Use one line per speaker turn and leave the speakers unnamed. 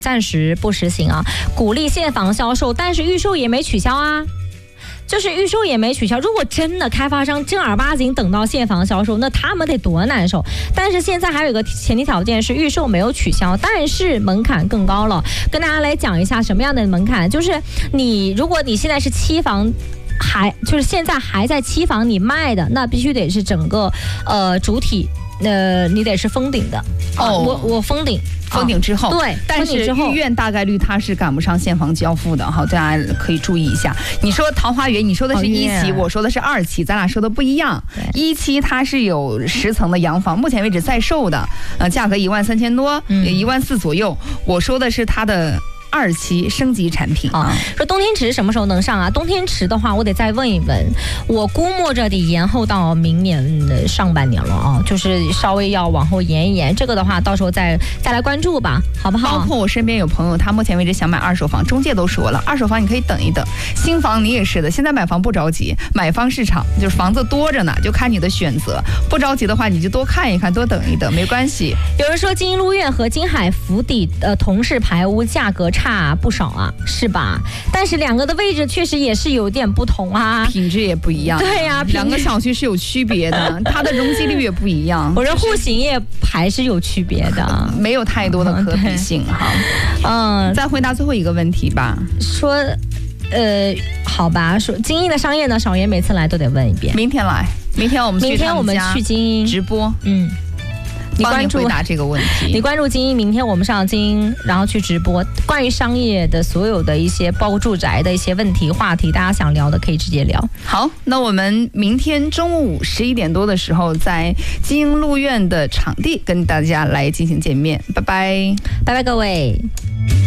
暂时不实行啊，鼓励现房销售，但是预售也没取消啊。就是预售也没取消，如果真的开发商正儿八经等到现房销售，那他们得多难受。但是现在还有一个前提条件是预售没有取消，但是门槛更高了。跟大家来讲一下什么样的门槛，就是如果你现在是期房，就是现在还在期房你卖的，那必须得是整个主体你得是封顶的。我封顶。
封顶之后，
对，
但是预苑大概率它是赶不上现房交付的，好，大家可以注意一下。你说桃花源，你说的是1期，我说的是2期，咱俩说的不一样。1期它是有10层的洋房，目前为止在售的，价格13000多，14000左右。我说的是它的2期升级产品啊。
说冬天池什么时候能上啊？冬天池的话，我得再问一问，我估摸着得延后到明年的上半年了啊，就是稍微要往后延一延。这个的话，到时候再来关注吧，好不好？
包括我身边有朋友，他目前为止想买2手房，中介都说了，2手房你可以等一等，新房你也是的。现在买房不着急，买方市场就是房子多着呢，就看你的选择。不着急的话，你就多看一看，多等一等，没关系。
有人说金鹰路苑和金海府邸同式排屋价格差不少啊，是吧？但是两个的位置确实也是有点不同啊，
品质也不一样。
对呀，
两个小区是有区别的，它的容积率也不一样。
我说户型也还是有区别的，
没有太多的可比性哈。再回答最后一个问题吧。
说，好吧，说精英的商业呢，小袁每次来都得问一遍。
明天来，明天我们
去精英
直播，
你关注
回答这个问题，
你关注精英，明天我们上精英，然后去直播，关于商业的所有的一些，包括住宅的一些问题话题，大家想聊的可以直接聊。
好，那我们明天中午11点多的时候，在精英路苑的场地跟大家来进行见面，拜拜，
拜拜各位。